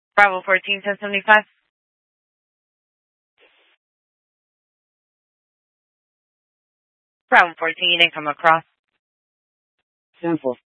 Bravo 14, 1075. Bravo 14, you didn't come across. Simple.